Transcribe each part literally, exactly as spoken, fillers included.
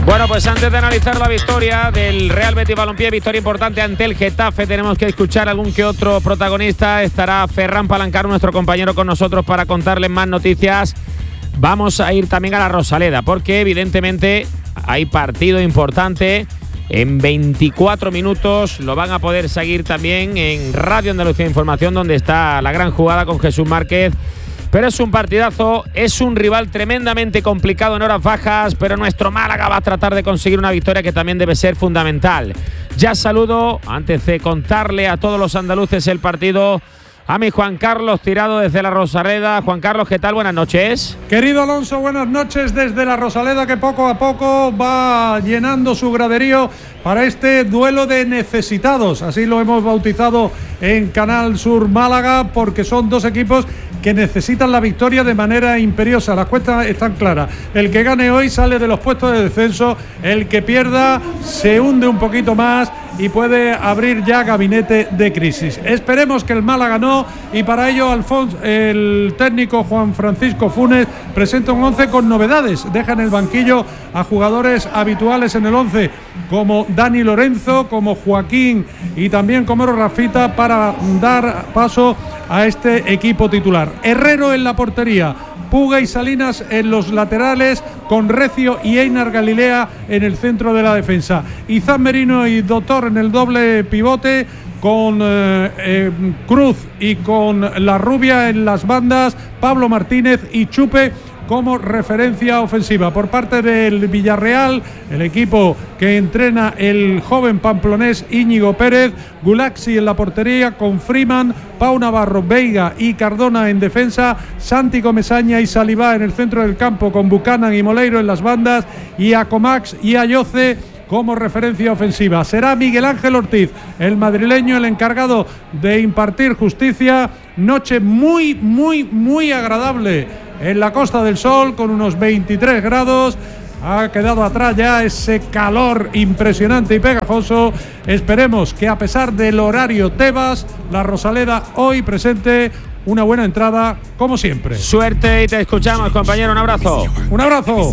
Bueno, pues antes de analizar la victoria del Real Betis Balompié, victoria importante ante el Getafe, tenemos que escuchar algún que otro protagonista. Estará Ferran Palancar, nuestro compañero, con nosotros para contarles más noticias. Vamos a ir también a la Rosaleda, porque evidentemente hay partido importante. En veinticuatro minutos lo van a poder seguir también en Radio Andalucía Información, donde está la gran jugada con Jesús Márquez. Pero es un partidazo, es un rival tremendamente complicado en horas bajas, pero nuestro Málaga va a tratar de conseguir una victoria que también debe ser fundamental. Ya saludo, antes de contarle a todos los andaluces el partido, a mi Juan Carlos Tirado desde la Rosaleda. Juan Carlos, ¿qué tal? Buenas noches. Querido Alonso, buenas noches desde la Rosaleda, que poco a poco va llenando su graderío para este duelo de necesitados. Así lo hemos bautizado en Canal Sur Málaga, porque son dos equipos que necesitan la victoria de manera imperiosa. Las cuentas están claras. El que gane hoy sale de los puestos de descenso, el que pierda se hunde un poquito más y puede abrir ya gabinete de crisis. Esperemos que el Málaga no, y para ello Alfonso, el técnico Juan Francisco Funes, presenta un once con novedades. Deja en el banquillo a jugadores habituales en el once, como Dani Lorenzo, como Joaquín y también como Rafita, para dar paso a este equipo titular. Herrero en la portería, Puga y Salinas en los laterales, con Recio y Einar Galilea en el centro de la defensa. Izan Merino y Doctor en el doble pivote, con eh, eh, Cruz y con La Rubia en las bandas, Pablo Martínez y Chupe como referencia ofensiva. Por parte del Villarreal, el equipo que entrena el joven pamplonés Íñigo Pérez, Gulaxi en la portería, con Freeman, Pau Navarro, Veiga y Cardona en defensa, Santi Comesaña y Salivá en el centro del campo, con Buchanan y Moleiro en las bandas, y a Comax y Ayoce como referencia ofensiva. Será Miguel Ángel Ortiz, el madrileño, el encargado de impartir justicia. Noche muy, muy, muy agradable en la Costa del Sol, con unos veintitrés grados. Ha quedado atrás ya ese calor impresionante y pegajoso. Esperemos que, a pesar del horario Tebas, la Rosaleda hoy presente una buena entrada, como siempre. Suerte y te escuchamos, compañero. Un abrazo. Un abrazo.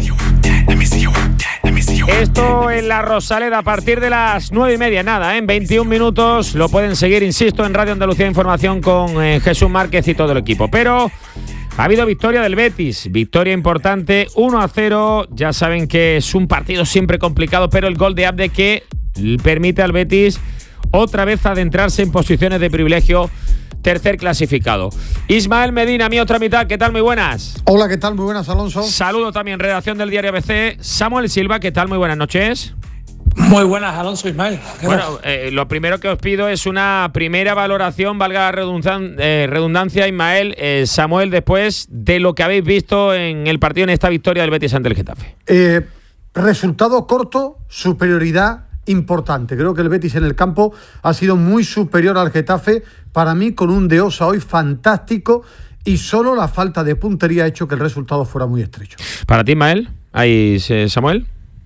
Esto en la Rosaleda a partir de las nueve y media, nada, ¿eh? En veintiún minutos lo pueden seguir, insisto, en Radio Andalucía Información con eh, Jesús Márquez y todo el equipo. Pero ha habido victoria del Betis, victoria importante, uno a cero. Ya saben que es un partido siempre complicado, pero el gol de Abde que permite al Betis otra vez adentrarse en posiciones de privilegio. Tercer clasificado. Ismael Medina, mi otra mitad, ¿qué tal? Muy buenas. Hola, ¿qué tal? Muy buenas, Alonso. Saludo también, redacción del diario A B C. Samuel Silva, ¿qué tal? Muy buenas noches. Muy buenas, Alonso, Ismael. Bueno, eh, lo primero que os pido es una primera valoración, valga la redundan- eh, redundancia, Ismael, eh, Samuel, después de lo que habéis visto en el partido, en esta victoria del Betis ante el Getafe. Eh, resultado corto, superioridad importante. Creo que el Betis en el campo ha sido muy superior al Getafe, para mí con un De Osa hoy fantástico, y solo la falta de puntería ha hecho que el resultado fuera muy estrecho. Para ti, Ismael, ahí, Samuel.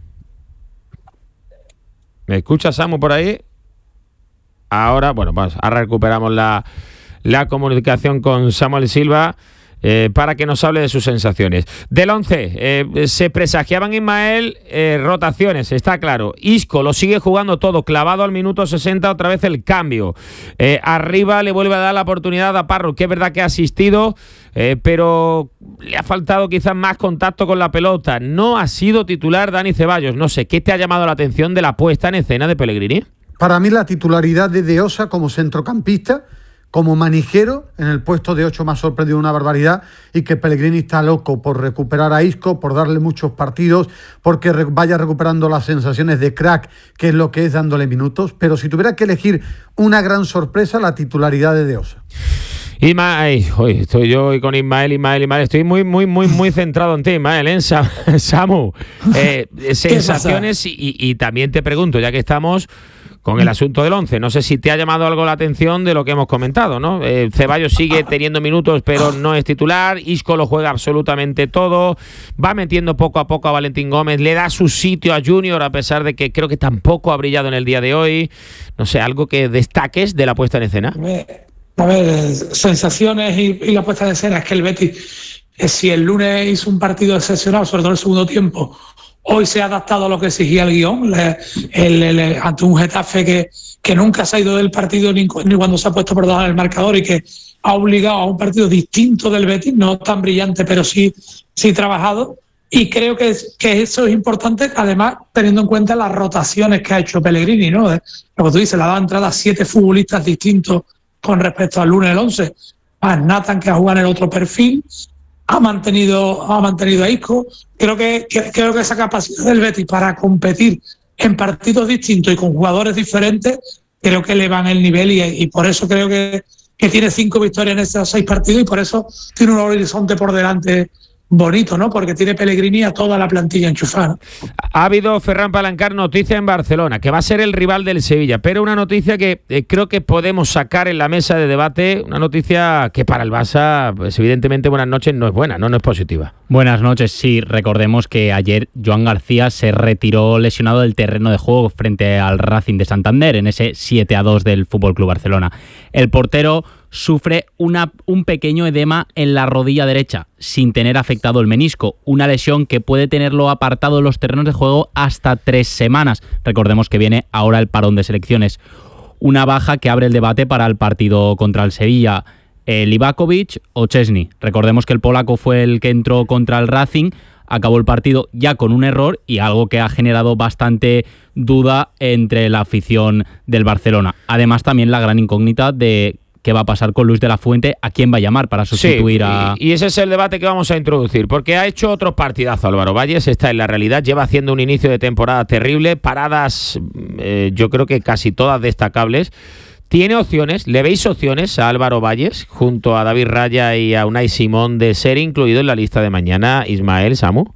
¿Me escucha, Samu, por ahí? Ahora, bueno, pues ahora recuperamos la, la comunicación con Samuel Silva eh, para que nos hable de sus sensaciones. Del once, eh, se presagiaban, Ismael, eh, rotaciones, está claro. Isco lo sigue jugando todo, clavado al minuto sesenta, otra vez el cambio. Eh, arriba le vuelve a dar la oportunidad a Parro, que es verdad que ha asistido, eh, pero le ha faltado quizás más contacto con la pelota. No ha sido titular Dani Ceballos. No sé, ¿qué te ha llamado la atención de la puesta en escena de Pellegrini? Para mí la titularidad de De Osa como centrocampista, como manijero, en el puesto de ocho me ha sorprendido una barbaridad, y que Pellegrini está loco por recuperar a Isco, por darle muchos partidos, porque re- vaya recuperando las sensaciones de crack, que es lo que es dándole minutos. Pero si tuviera que elegir una gran sorpresa, la titularidad de De Osa. Ismael, hoy estoy yo hoy con Ismael, Ismael, Ismael, estoy muy, muy, muy, muy centrado en ti, Ismael, ¿eh? Samu, eh, sensaciones y, y, y también te pregunto, ya que estamos con el asunto del once, no sé si te ha llamado algo la atención de lo que hemos comentado, ¿no? Eh, Ceballos sigue teniendo minutos, pero no es titular. Isco lo juega absolutamente todo, va metiendo poco a poco a Valentín Gómez, le da su sitio a Junior, a pesar de que creo que tampoco ha brillado en el día de hoy. No sé, algo que destaques de la puesta en escena. A ver, sensaciones y, y la puesta en escena es que el Betis, eh, si el lunes hizo un partido excepcional, sobre todo el segundo tiempo, hoy se ha adaptado a lo que exigía el guión, le, el, el, el, ante un Getafe que, que nunca se ha ido del partido ni, ni cuando se ha puesto por debajo del marcador y que ha obligado a un partido distinto del Betis, no tan brillante, pero sí, sí trabajado. Y creo que, que eso es importante, además, teniendo en cuenta las rotaciones que ha hecho Pellegrini, ¿no? Lo que tú dices, le ha dado entrada a siete futbolistas distintos con respecto al lunes el once. Más Nathan, que ha jugado en el otro perfil, ha mantenido, ha mantenido a Isco. Creo que, que, creo que esa capacidad del Betis para competir en partidos distintos y con jugadores diferentes, creo que elevan el nivel y, y por eso creo que, que tiene cinco victorias en estos seis partidos y por eso tiene un horizonte por delante bonito, ¿no? Porque tiene Pellegrini a toda la plantilla enchufada, ¿no? Ha habido, Ferran Palancar, noticia en Barcelona, que va a ser el rival del Sevilla, pero una noticia que eh, creo que podemos sacar en la mesa de debate, una noticia que para el Barça, pues evidentemente buenas noches, no es buena, no, no es positiva. Buenas noches, sí, recordemos que ayer Joan García se retiró lesionado del terreno de juego frente al Racing de Santander en ese siete a dos del F C Barcelona. El portero sufre una, un pequeño edema en la rodilla derecha, sin tener afectado el menisco, una lesión que puede tenerlo apartado de los terrenos de juego hasta tres semanas. Recordemos que viene ahora el parón de selecciones. Una baja que abre el debate para el partido contra el Sevilla. Eh, Livakovic o Chesney. Recordemos que el polaco fue el que entró contra el Racing, acabó el partido ya con un error y algo que ha generado bastante duda entre la afición del Barcelona. Además, también la gran incógnita de qué va a pasar con Luis de la Fuente, a quién va a llamar para sustituir sí, a... Y ese es el debate que vamos a introducir, porque ha hecho otro partidazo Álvaro Valles, esta es la realidad, lleva haciendo un inicio de temporada terrible, paradas eh, yo creo que casi todas destacables. ¿Tiene opciones? ¿Le veis opciones a Álvaro Valles junto a David Raya y a Unai Simón de ser incluido en la lista de mañana, Ismael, Samu?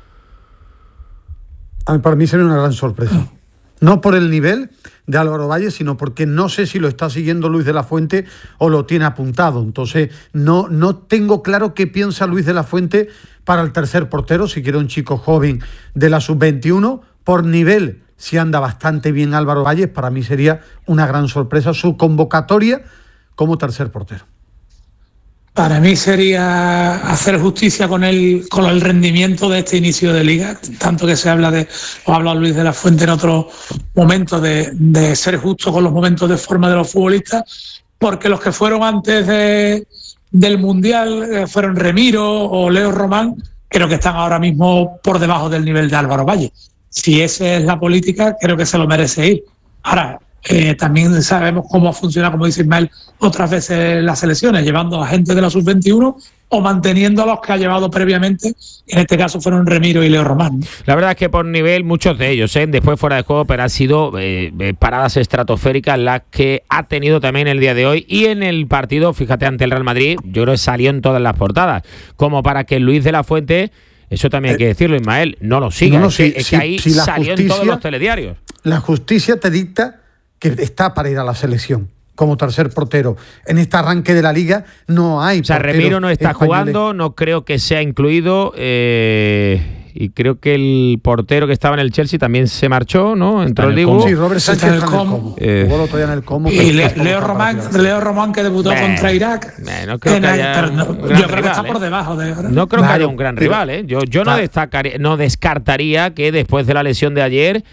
A mí, para mí sería una gran sorpresa. No por el nivel de Álvaro Valles, sino porque no sé si lo está siguiendo Luis de la Fuente o lo tiene apuntado. Entonces, no, no tengo claro qué piensa Luis de la Fuente para el tercer portero, si quiere un chico joven de la sub veintiuno. Por nivel, si anda bastante bien Álvaro Valles, para mí sería una gran sorpresa su convocatoria como tercer portero. Para mí sería hacer justicia con el, con el rendimiento de este inicio de liga, tanto que se habla de, o ha hablado Luis de la Fuente en otro momento, de, de ser justo con los momentos de forma de los futbolistas, porque los que fueron antes de, del Mundial eh, fueron Remiro o Leo Román, creo que están ahora mismo por debajo del nivel de Álvaro Valle. Si esa es la política, creo que se lo merece ir. Ahora, Eh, también sabemos cómo funciona, como dice Ismael, otras veces las selecciones, llevando a gente de la sub veintiuno o manteniendo a los que ha llevado previamente, en este caso fueron Remiro y Leo Román. La verdad es que por nivel, muchos de ellos, ¿eh? después fuera de juego, pero han sido eh, eh, paradas estratosféricas las que ha tenido también el día de hoy y en el partido, fíjate, ante el Real Madrid, yo creo que salió en todas las portadas, como para que Luis de la Fuente, eso también hay que decirlo, Ismael, no lo siga, no, no, es, si, que, es si, que ahí si salió en todos los telediarios. La justicia te dicta que está para ir a la selección como tercer portero. En este arranque de la liga no hay. O sea, Remiro no está españoles. jugando, no creo que sea incluido. Eh, y creo que el portero que estaba en el Chelsea también se marchó, ¿no? Entró el Dibu. Sí, Robert Sánchez está en el Como. Eh, Jugó el otro día en el Como. Y Le, Leo, Román, Leo Román, que debutó eh, contra Irak. Eh, no creo que haya no, yo creo rival, que está eh. por debajo de... No creo claro, que haya un gran rival, ¿eh? Yo, yo claro. no, destacaría, no descartaría que después de la lesión de ayer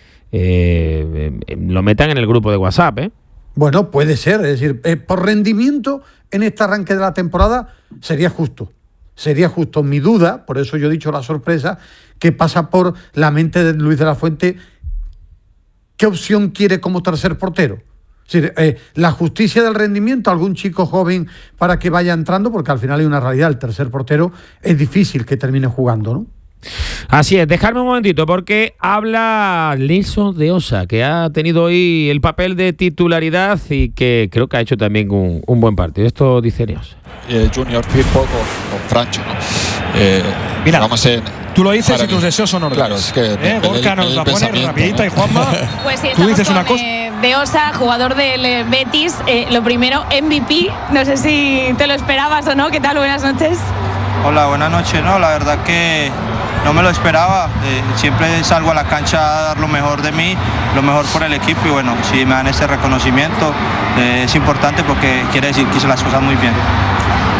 Eh, eh, lo metan en el grupo de WhatsApp, ¿eh? Bueno, puede ser, es decir, eh, por rendimiento en este arranque de la temporada sería justo, sería justo. Mi duda, por eso yo he dicho la sorpresa, que pasa por la mente de Luis de la Fuente, ¿qué opción quiere como tercer portero? Es decir, eh, la justicia del rendimiento, algún chico joven para que vaya entrando, porque al final hay una realidad, el tercer portero es difícil que termine jugando, ¿no? Así es, dejarme un momentito porque habla Leso de Osa, que ha tenido hoy el papel de titularidad y que creo que ha hecho también un, un buen partido. Esto dice Leosa. Eh, Junior Firpo con, con Francho, ¿no? Eh, Mira, vamos en, tú lo dices y tus deseos son órdenes. Claro, es que ¿Eh? Gorka nos la pone rapidita, ¿no? Y Juanma, pues sí, tú dices una con, cosa. Eh, de Osa, jugador del Betis, eh, lo primero, M V P, no sé si te lo esperabas o no. ¿Qué tal? Buenas noches. Hola, buenas noches. No, la verdad que no me lo esperaba, eh, siempre salgo a la cancha a dar lo mejor de mí, lo mejor por el equipo y bueno, si me dan ese reconocimiento eh, es importante porque quiere decir que hice las cosas muy bien.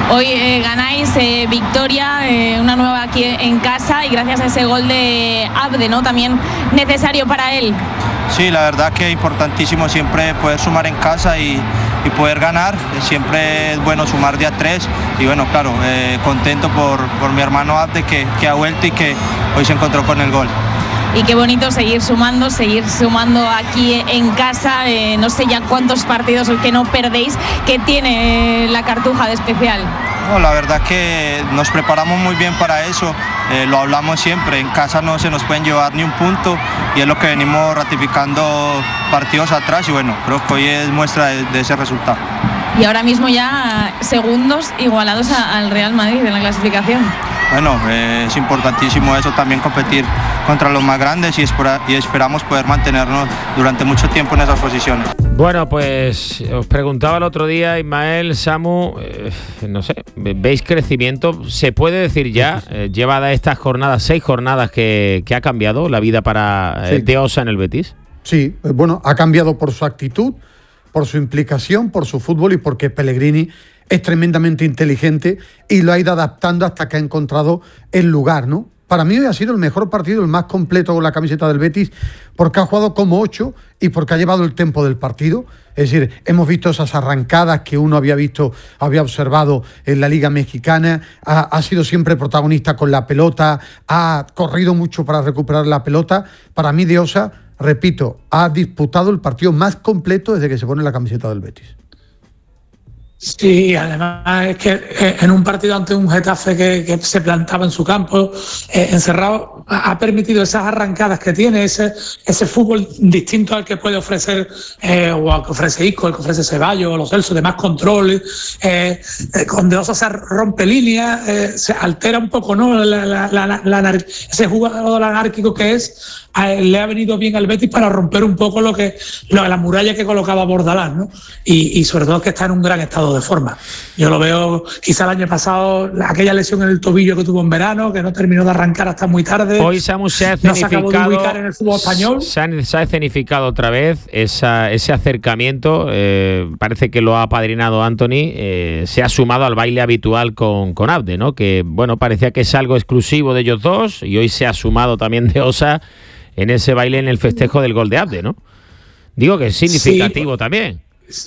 Hoy eh, ganáis eh, victoria, eh, una nueva aquí en casa y gracias a ese gol de Abde, ¿no? También necesario para él. Sí, la verdad que es importantísimo siempre poder sumar en casa y, y poder ganar. Siempre es bueno sumar de a tres y bueno, claro, eh, contento por, por mi hermano Abde que, que ha vuelto y que hoy se encontró con el gol. Y qué bonito seguir sumando, seguir sumando aquí en casa. Eh, no sé ya cuántos partidos que no perdéis, que tiene eh, la Cartuja de especial. No, la verdad que nos preparamos muy bien para eso, eh, lo hablamos siempre, en casa no se nos pueden llevar ni un punto y es lo que venimos ratificando partidos atrás y bueno, creo que hoy es muestra de, de ese resultado. Y ahora mismo ya segundos igualados a, al Real Madrid en la clasificación. Bueno, eh, es importantísimo eso también, competir contra los más grandes y, espera, y esperamos poder mantenernos durante mucho tiempo en esas posiciones. Bueno, pues os preguntaba el otro día, Ismael, Samu, eh, no sé, ¿veis crecimiento? ¿Se puede decir ya, eh, llevada estas jornadas, seis jornadas, que, que ha cambiado la vida para eh, sí. de Osa en el Betis? Sí, bueno, ha cambiado por su actitud, por su implicación, por su fútbol y porque Pellegrini es tremendamente inteligente y lo ha ido adaptando hasta que ha encontrado el lugar, ¿no? Para mí hoy ha sido el mejor partido, el más completo con la camiseta del Betis, porque ha jugado como ocho y porque ha llevado el tempo del partido. Es decir, hemos visto esas arrancadas que uno había visto, había observado en la Liga Mexicana, ha, ha sido siempre protagonista con la pelota, ha corrido mucho para recuperar la pelota. Para mí, De Osa, repito, ha disputado el partido más completo desde que se pone la camiseta del Betis. Sí, además es que en un partido ante un Getafe que, que se plantaba en su campo, eh, encerrado, ha permitido esas arrancadas que tiene, ese ese fútbol distinto al que puede ofrecer, eh, o al que ofrece Isco, al que ofrece Ceballos, o los Celso, de más control, eh, eh, con De Osa se rompe líneas, eh, se altera un poco, ¿no? La, la, la, la, la, ese jugador anárquico que es, a él, le ha venido bien al Betis para romper un poco lo que lo, la muralla que colocaba Bordalás, ¿no? Y, y sobre todo que está en un gran estado de forma. Yo lo veo, quizá el año pasado, aquella lesión en el tobillo que tuvo en verano, que no terminó de arrancar hasta muy tarde. Hoy Samu se ha escenificado, no se acabó de ubicar en el fútbol español. Se ha, se ha escenificado otra vez esa, ese acercamiento, eh, parece que lo ha apadrinado Anthony, eh, se ha sumado al baile habitual con, con Abde, ¿no? Que bueno, parecía que es algo exclusivo de ellos dos y hoy se ha sumado también De Osa en ese baile, en el festejo del gol de Abde, ¿no? Digo que es significativo sí, también.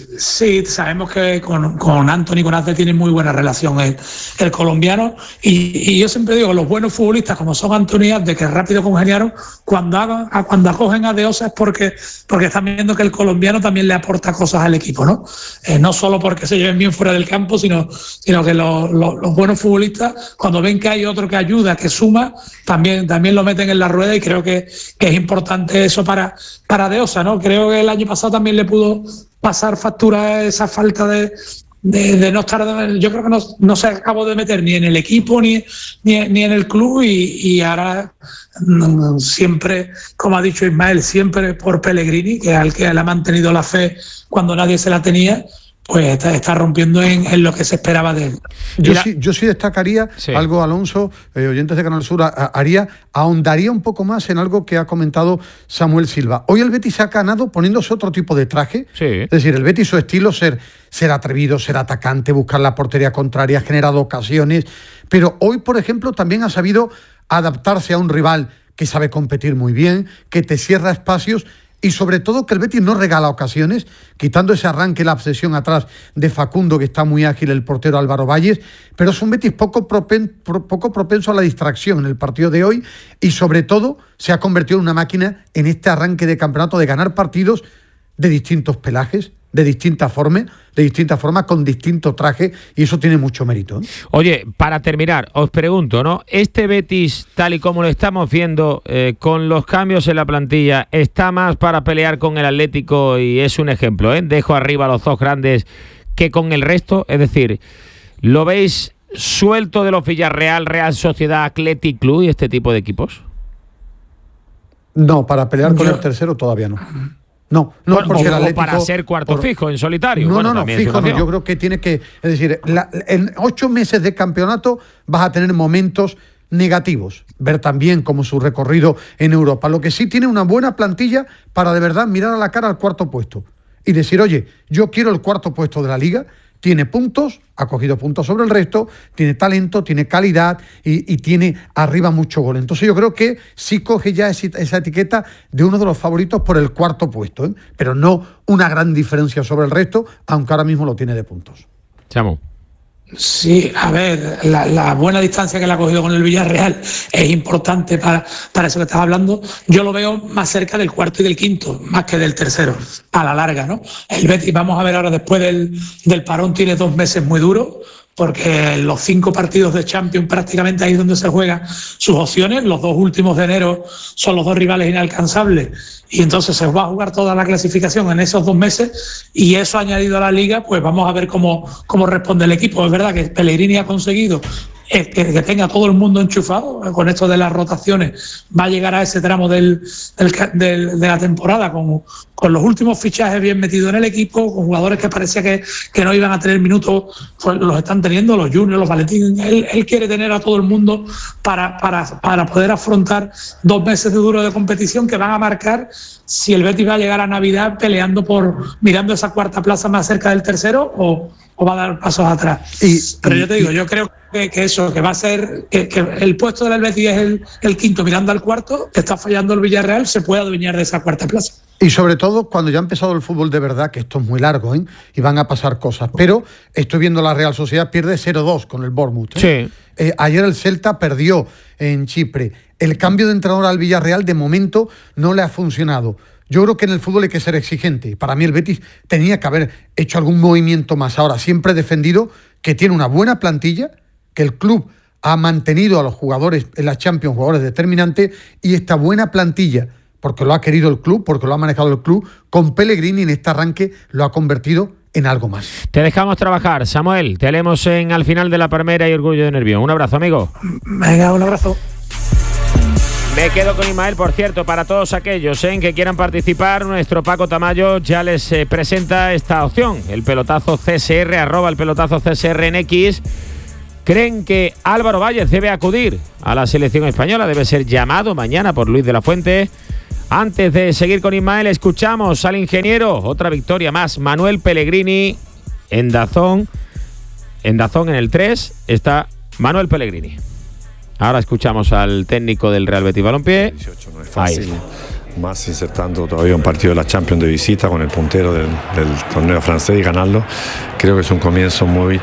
Sí, sabemos que con, con Anthony, con Abde tiene muy buena relación el, el colombiano y, y yo siempre digo, los buenos futbolistas como son Anthony y Abde, que rápido congeniaron, cuando hagan, cuando acogen a De Osa es porque, porque están viendo que el colombiano también le aporta cosas al equipo, ¿no? Eh, no solo porque se lleven bien fuera del campo, sino, sino que los, los, los buenos futbolistas, cuando ven que hay otro que ayuda, que suma, también, también lo meten en la rueda y creo que, que es importante eso para, para De Osa, ¿no? Creo que el año pasado también le pudo pasar factura esa falta de, de, de no estar, yo creo que no, no se acabó de meter ni en el equipo ni, ni, ni en el club y, y ahora mm, siempre, como ha dicho Ismael, siempre por Pellegrini, que es al que le ha mantenido la fe cuando nadie se la tenía, pues está, está rompiendo en, en lo que se esperaba de él. Yo, la... sí, yo sí destacaría sí. algo, Alonso, eh, oyentes de Canal Sur, a, a, haría, ahondaría un poco más en algo que ha comentado Samuel Silva. Hoy el Betis ha ganado poniéndose otro tipo de traje. Sí. Es decir, el Betis, su estilo, ser, ser atrevido, ser atacante, buscar la portería contraria, ha generado ocasiones. Pero hoy, por ejemplo, también ha sabido adaptarse a un rival que sabe competir muy bien, que te cierra espacios. Y sobre todo que el Betis no regala ocasiones, quitando ese arranque, la obsesión atrás de Facundo, que está muy ágil, el portero Álvaro Valles, pero es un Betis poco, propen, pro, poco propenso a la distracción en el partido de hoy y sobre todo se ha convertido en una máquina en este arranque de campeonato de ganar partidos de distintos pelajes, de distintas formas, de distintas formas, con distintos trajes, y eso tiene mucho mérito, ¿eh? Oye, para terminar, os pregunto, ¿no? Este Betis, tal y como lo estamos viendo, eh, con los cambios en la plantilla, ¿está más para pelear con el Atlético? Y es un ejemplo, ¿eh? Dejo arriba a los dos grandes que con el resto, es decir, ¿lo veis suelto de los Villarreal, Real Sociedad, Athletic Club y este tipo de equipos? No, para pelear con Yo... el tercero todavía no. No, no, bueno, porque o, el Atlético, o para ser cuarto por, fijo en solitario. No, bueno, no, no, fijo no. Yo creo que tiene que, es decir, la, en ocho meses de campeonato vas a tener momentos negativos. Ver también como su recorrido en Europa. Lo que sí tiene una buena plantilla para de verdad mirar a la cara al cuarto puesto y decir, oye, yo quiero el cuarto puesto de la Liga, tiene puntos, ha cogido puntos sobre el resto, tiene talento, tiene calidad y, y tiene arriba mucho gol. Entonces yo creo que sí coge ya esa, esa etiqueta de uno de los favoritos por el cuarto puesto, ¿eh? Pero no una gran diferencia sobre el resto, aunque ahora mismo lo tiene de puntos. Chamo. Sí, a ver, la, la buena distancia que le ha cogido con el Villarreal es importante para, para eso que estás hablando. Yo lo veo más cerca del cuarto y del quinto, más que del tercero, a la larga, ¿no? El Betis, vamos a ver ahora, después del, del parón, tiene dos meses muy duros, porque los cinco partidos de Champions prácticamente ahí es donde se juegan sus opciones. Los dos últimos de enero son los dos rivales inalcanzables y entonces se va a jugar toda la clasificación en esos dos meses, y eso añadido a la Liga, pues vamos a ver cómo, cómo responde el equipo. Es verdad que Pellegrini ha conseguido que, que tenga todo el mundo enchufado. Con esto de las rotaciones va a llegar a ese tramo del, del, del, de la temporada con, con los últimos fichajes bien metidos en el equipo, con jugadores que parecía que, que no iban a tener minutos, pues los están teniendo, los juniors, los Valentín. Él, él quiere tener a todo el mundo para, para, para poder afrontar dos meses de duro de competición que van a marcar si el Betis va a llegar a Navidad peleando por, mirando esa cuarta plaza más cerca del tercero, o, o va a dar pasos atrás. Y, Pero y, yo te digo, y, yo creo que, que eso, que va a ser, que, que el puesto del Betis es el, el quinto mirando al cuarto, que está fallando el Villarreal, se puede adueñar de esa cuarta plaza. Y sobre todo cuando ya ha empezado el fútbol de verdad, que esto es muy largo, ¿eh? Y van a pasar cosas. Pero estoy viendo la Real Sociedad pierde cero dos con el Bournemouth, ¿eh? Sí. Eh, ayer el Celta perdió en Chipre. El cambio de entrenador al Villarreal de momento no le ha funcionado. Yo creo que en el fútbol hay que ser exigente. Para mí el Betis tenía que haber hecho algún movimiento más. Ahora, siempre he defendido que tiene una buena plantilla, que el club ha mantenido a los jugadores en la Champions, jugadores determinantes, y esta buena plantilla, porque lo ha querido el club, porque lo ha manejado el club, con Pellegrini en este arranque lo ha convertido en algo más. Te dejamos trabajar, Samuel. Te leemos en Al final de la Palmera y Orgullo de Nervión. Un abrazo, amigo. Venga, un abrazo. Me quedo con Ismael, por cierto, para todos aquellos ¿eh? que quieran participar, nuestro Paco Tamayo ya les eh, presenta esta opción, el pelotazo C S R, arroba el pelotazo C S R en X. ¿Creen que Álvaro Valles debe acudir a la selección española? Debe ser llamado mañana por Luis de la Fuente. Antes de seguir con Ismael, escuchamos al ingeniero, otra victoria más, Manuel Pellegrini en Dazón. En Dazón en el tres está Manuel Pellegrini. Ahora escuchamos al técnico del Real Betis Balompié. dieciocho no es fácil, más insertando todavía un partido de la Champions de visita con el puntero del, del torneo francés y ganarlo. Creo que es un comienzo muy,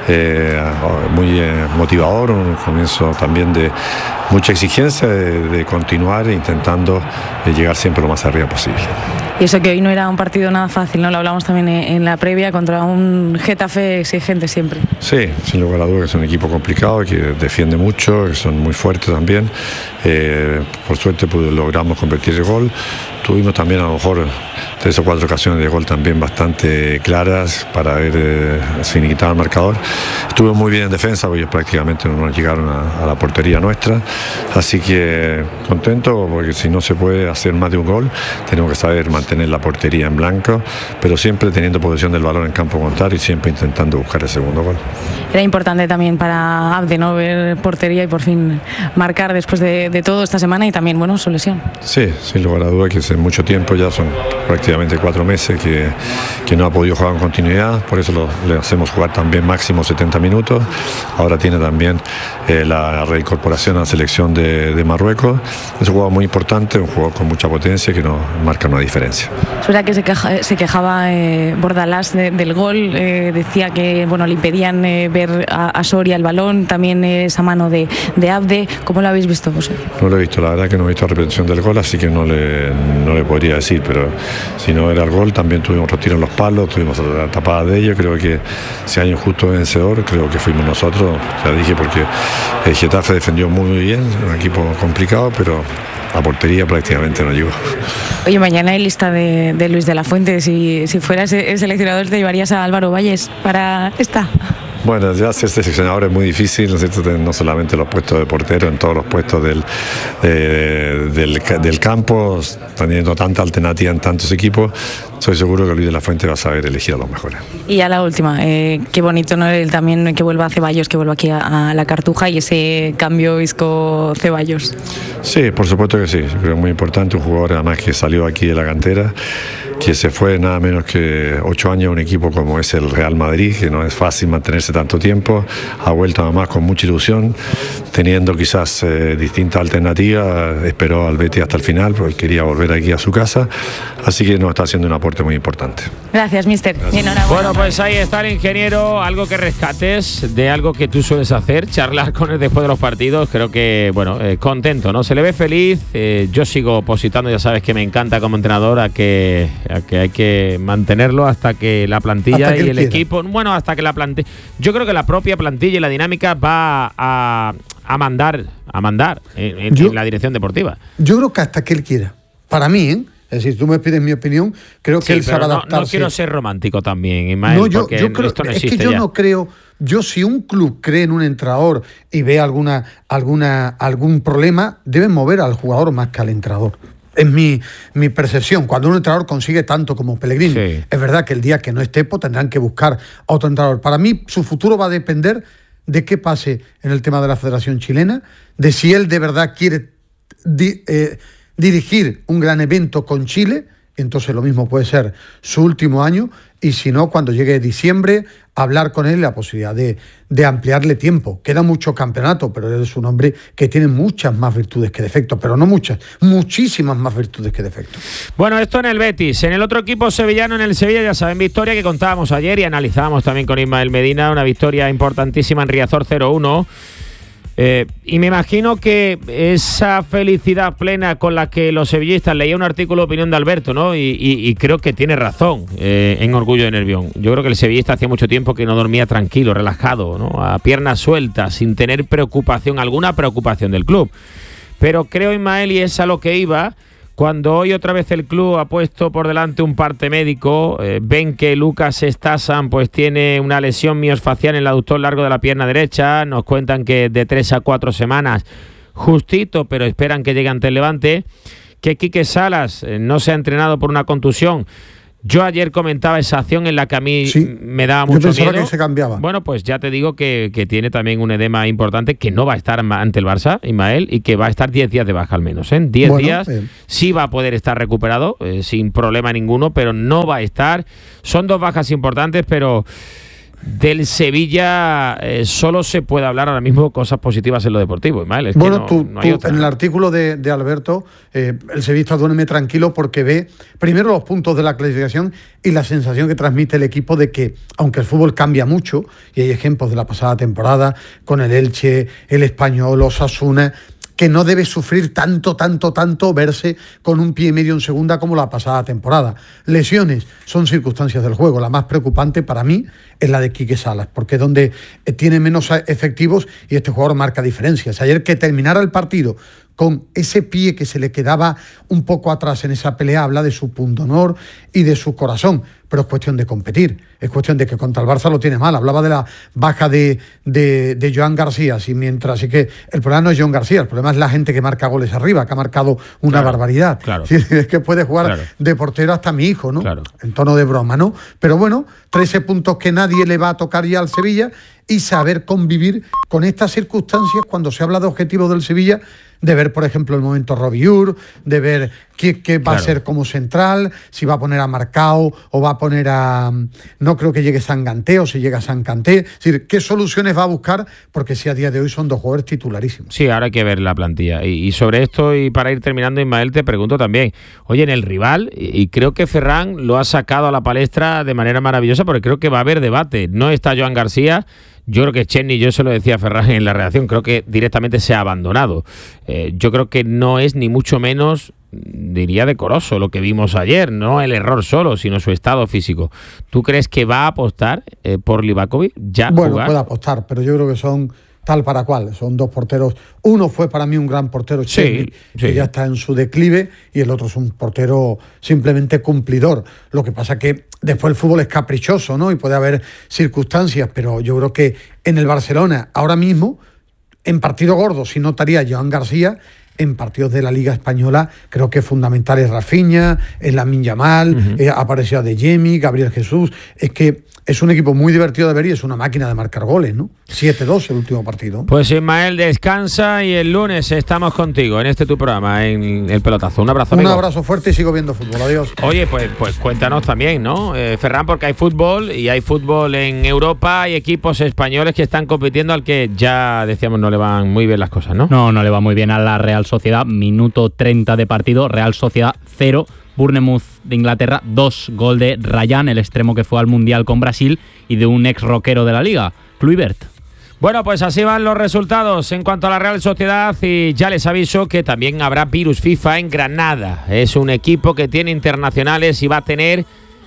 eh, muy eh, motivador, un comienzo también de mucha exigencia de, de continuar intentando eh, llegar siempre lo más arriba posible. Y eso que hoy no era un partido nada fácil, ¿no? Lo hablamos también en la previa, contra un Getafe exigente siempre. Sí, sin lugar a dudas que es un equipo complicado, que defiende mucho, que son muy fuertes también. Eh, por suerte pues, logramos convertir el gol. Tuvimos también a lo mejor tres o cuatro ocasiones de gol también bastante claras para haber eh, finiquitado el marcador. Estuvo muy bien en defensa, porque prácticamente no nos llegaron a, a la portería nuestra. Así que contento, porque si no se puede hacer más de un gol, tenemos que saber mantener la portería en blanco, pero siempre teniendo posesión del balón en campo contrario y siempre intentando buscar el segundo gol. Era importante también para Abde, ¿no? Ver portería y por fin marcar después de, de todo esta semana y también, bueno, su lesión. Sí, sin lugar a duda que hace mucho tiempo, ya son prácticamente cuatro meses que, que no ha podido jugar en continuidad, por eso lo, le hacemos jugar también máximo setenta minutos. Ahora tiene también eh, la reincorporación a la selección de, de Marruecos. Es un jugador muy importante, un jugador con mucha potencia que nos marca una diferencia. Es verdad que se, queja, se quejaba eh, Bordalás de, del gol, eh, decía que bueno, le impedían eh, ver a, a Soria el balón, también eh, esa mano de, de Abde. ¿Cómo lo habéis visto, José? No lo he visto, la verdad que no he visto la repetición del gol, así que no le, no le podría decir, pero si no era el gol, también tuvimos otro tiro en los palos, tuvimos la tapada de ellos. Creo que ese año justo vencedor, creo que fuimos nosotros, ya dije, porque el Getafe defendió muy bien, un equipo complicado, pero la portería prácticamente no llegó. Oye, mañana hay lista de, de Luis de la Fuente. Si, si fueras el seleccionador, ¿te llevarías a Álvaro Valles para esta? Bueno, ya ser seleccionador es muy difícil, ¿no es cierto? No solamente los puestos de portero, en todos los puestos del, eh, del, del campo, teniendo tanta alternativa en tantos equipos, soy seguro que Luis de la Fuente va a saber elegir a los mejores. Y ya la última, eh, qué bonito, ¿no? El también que vuelva a Ceballos, que vuelva aquí a, a la Cartuja, y ese cambio Isco-Ceballos. Sí, por supuesto que sí, creo que es muy importante, un jugador además que salió aquí de la cantera, que se fue nada menos que ocho años a un equipo como es el Real Madrid, que no es fácil mantenerse tanto tiempo, ha vuelto además con mucha ilusión, teniendo quizás eh, distintas alternativas, esperó al Betis hasta el final porque quería volver aquí a su casa, así que nos está haciendo un aporte muy importante. Gracias, mister. Bueno, pues ahí está el ingeniero, algo que rescates de algo que tú sueles hacer, charlar con él después de los partidos, creo que, bueno, eh, contento, ¿no? Se le ve feliz, eh, yo sigo opositando, ya sabes que me encanta como entrenador a que, a que hay que mantenerlo hasta que la plantilla y el quiera. equipo, bueno, hasta que la plantilla, yo creo que la propia plantilla y la dinámica va a, a mandar, a mandar en, en, yo, en la dirección deportiva. Yo creo que hasta que él quiera, para mí, ¿eh? Es decir, tú me pides mi opinión, creo que sí, él sabe no, adaptarse. No quiero ser romántico también, Ismael, no, yo, porque yo creo, esto no es existe que yo ya. no creo, yo si un club cree en un entrenador y ve alguna, alguna, algún problema, deben mover al jugador más que al entrenador. Es mi, mi percepción. Cuando un entrenador consigue tanto como Pellegrini, sí. es verdad que el día que no esté, pues tendrán que buscar a otro entrenador. Para mí, su futuro va a depender de qué pase en el tema de la Federación Chilena, de si él de verdad quiere di, eh, dirigir un gran evento con Chile. Entonces lo mismo puede ser su último año, y si no, cuando llegue diciembre, hablar con él la posibilidad de, de ampliarle tiempo. Queda mucho campeonato, pero él es un hombre que tiene muchas más virtudes que defectos, pero no muchas, muchísimas más virtudes que defectos. Bueno, esto en el Betis. En el otro equipo sevillano, en el Sevilla, ya saben, victoria que contábamos ayer y analizábamos también con Ismael Medina, una victoria importantísima en Riazor cero uno. Eh, y me imagino que esa felicidad plena con la que los sevillistas, leía un artículo de opinión de Alberto, ¿no? Y, y, y creo que tiene razón eh, en Orgullo de Nervión. Yo creo que el sevillista hacía mucho tiempo que no dormía tranquilo, relajado, ¿no? A piernas sueltas, sin tener preocupación, alguna preocupación del club. Pero creo, Ismael, y es a lo que iba, cuando hoy otra vez el club ha puesto por delante un parte médico, eh, ven que Lucas Stasan pues tiene una lesión miosfacial en el aductor largo de la pierna derecha, nos cuentan que de tres a cuatro semanas, justito, pero esperan que llegue ante el Levante, que Quique Salas eh, no se ha entrenado por una contusión. Yo ayer comentaba esa acción en la que a mí sí, me daba mucho yo pensaba miedo. Que se cambiaba. Bueno, pues ya te digo que, que tiene también un edema importante, que no va a estar ante el Barça, Ismael, y que va a estar diez días de baja al menos. En ¿eh? diez bueno, días eh. sí va a poder estar recuperado, eh, sin problema ninguno, pero no va a estar. Son dos bajas importantes, pero del Sevilla eh, solo se puede hablar ahora mismo cosas positivas en lo deportivo, Ismael. Es bueno, que no, tú, no hay tú otra. En el artículo de, de Alberto, eh, el sevillista duerme tranquilo porque ve primero los puntos de la clasificación y la sensación que transmite el equipo de que, aunque el fútbol cambia mucho, y hay ejemplos de la pasada temporada con el Elche, el Español, Osasuna, que no debe sufrir tanto, tanto, tanto verse con un pie y medio en segunda como la pasada temporada. Lesiones son circunstancias del juego. La más preocupante para mí es la de Quique Salas, porque es donde tiene menos efectivos y este jugador marca diferencias. Ayer, que terminara el partido con ese pie que se le quedaba un poco atrás en esa pelea, habla de su pundonor y de su corazón, pero es cuestión de competir, es cuestión de que contra el Barça lo tiene mal. Hablaba de la baja de, de, de Joan García, así mientras, así que el problema no es Joan García, el problema es la gente que marca goles arriba, que ha marcado una claro, barbaridad. Claro. Es que puede jugar claro. de portero hasta mi hijo, ¿no? Claro. En tono de broma, ¿no? Pero bueno, trece puntos que nadie le va a tocar ya al Sevilla, y saber convivir con estas circunstancias cuando se habla de objetivos del Sevilla, de ver, por ejemplo, el momento Robiur, de ver qué, qué va claro. a ser como central, si va a poner a Marcao o va a poner a... No creo que llegue Sanganté o si llega Sanganté. Es decir, qué soluciones va a buscar, porque si a día de hoy son dos jugadores titularísimos. Sí, ahora hay que ver la plantilla. Y, y sobre esto, y para ir terminando, Ismael, te pregunto también, oye, en el rival, y, y creo que Ferran lo ha sacado a la palestra de manera maravillosa, porque creo que va a haber debate. No está Joan García. Yo creo que Chesney, yo se lo decía a Ferran en la redacción, creo que directamente se ha abandonado. Eh, yo creo que no es ni mucho menos, diría, decoroso lo que vimos ayer, no el error solo, sino su estado físico. ¿Tú crees que va a apostar eh, por Livakovic ya Bueno, jugar? puede apostar, pero yo creo que son tal para cual. Son dos porteros. Uno fue para mí un gran portero, Chesney, sí, sí. que ya está en su declive, y el otro es un portero simplemente cumplidor. Lo que pasa que después el fútbol es caprichoso, ¿no? Y puede haber circunstancias, pero yo creo que en el Barcelona, ahora mismo, en partido gordo, sí notaría a Joan García. En partidos de la Liga Española creo que fundamental es Rafinha, es Lamine Yamal, uh-huh. eh, apareció Adeyemi, Gabriel Jesús. Es que es un equipo muy divertido de ver y es una máquina de marcar goles, ¿no? siete dos el último partido. Pues Ismael, descansa y el lunes estamos contigo en este tu programa, en El Pelotazo. Un abrazo, amigo. Un abrazo fuerte y sigo viendo fútbol. Adiós. Oye, pues, pues cuéntanos también, ¿no? Eh, Ferran, porque hay fútbol y hay fútbol en Europa, hay equipos españoles que están compitiendo al que ya decíamos no le van muy bien las cosas, ¿no? No, no le va muy bien a la Real Sociedad. Minuto treinta de partido, Real Sociedad cero. Bournemouth de Inglaterra, dos, gol de Ryan, el extremo que fue al Mundial con Brasil, y de un ex rockero de la Liga, Kluivert. Bueno, pues así van los resultados en cuanto a la Real Sociedad y ya les aviso que también habrá virus FIFA en Granada. Es un equipo que tiene internacionales y va a tener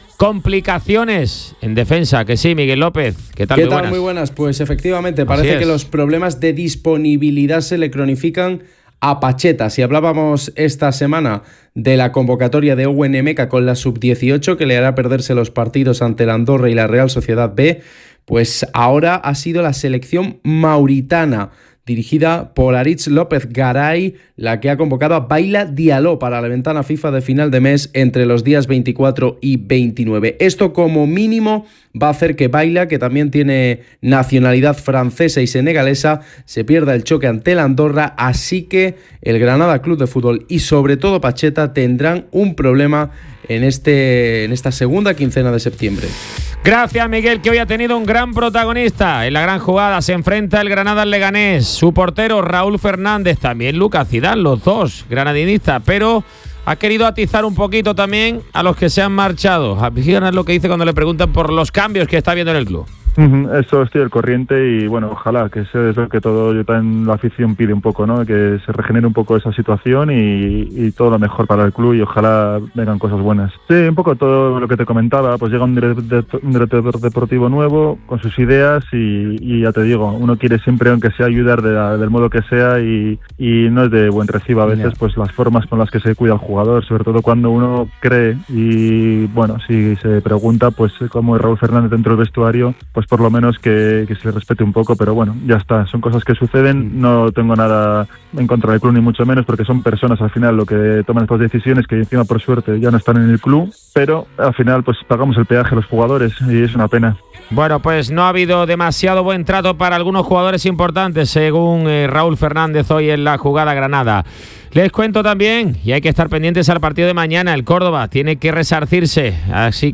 complicaciones en defensa, que sí, Miguel López. ¿Qué tal? ¿Qué Muy tal? buenas. Muy buenas. Pues efectivamente, parece que los problemas de disponibilidad se le cronifican a Pacheta. Si hablábamos esta semana de la convocatoria de Owen Emeka con la sub dieciocho, que le hará perderse los partidos ante la Andorra y la Real Sociedad B, pues ahora ha sido la selección mauritana, dirigida por Aritz López Garay, la que ha convocado a Baila Diallo para la ventana FIFA de final de mes entre los días veinticuatro y veintinueve. Esto como mínimo va a hacer que Baila, que también tiene nacionalidad francesa y senegalesa, se pierda el choque ante la Andorra, así que el Granada Club de Fútbol y sobre todo Pacheta tendrán un problema en, este, en esta segunda quincena de septiembre. Gracias, Miguel, que hoy ha tenido un gran protagonista en la gran jugada. Se enfrenta el Granada al Leganés. Su portero Raúl Fernández, también Lucas Zidane, los dos granadinistas, pero ha querido atizar un poquito también a los que se han marchado. Fíjate lo que dice cuando le preguntan por los cambios que está viendo en el club. Eso estoy al corriente y bueno, ojalá que eso es lo que todo yo también la afición pide un poco, ¿no? Que se regenere un poco esa situación y, y todo lo mejor para el club y ojalá vengan cosas buenas. Sí, un poco todo lo que te comentaba, pues llega un director, un director deportivo nuevo con sus ideas y, y ya te digo, uno quiere siempre, aunque sea, ayudar de la, del modo que sea y, y no es de buen recibo a veces, pues las formas con las que se cuida al jugador, sobre todo cuando uno cree y bueno, si se pregunta, pues como Raúl Fernández dentro del vestuario, pues por lo menos que, que se le respete un poco, pero bueno, ya está, son cosas que suceden, no tengo nada en contra del club ni mucho menos, porque son personas al final lo que toman estas decisiones, que encima por suerte ya no están en el club, pero al final pues pagamos el peaje a los jugadores y es una pena. Bueno, pues no ha habido demasiado buen trato para algunos jugadores importantes, según eh, Raúl Fernández hoy en la jugada Granada. Les cuento también, y hay que estar pendientes al partido de mañana, el Córdoba tiene que resarcirse, así